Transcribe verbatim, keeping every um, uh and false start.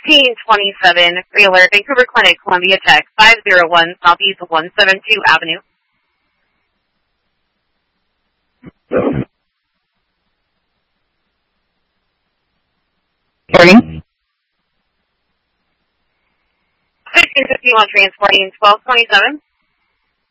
fifteen twenty-seven, Alert, Vancouver Clinic, Columbia Tech, five oh one Southeast one seventy-two Avenue. Morning. fifteen fifty-one, transporting twelve twenty-seven.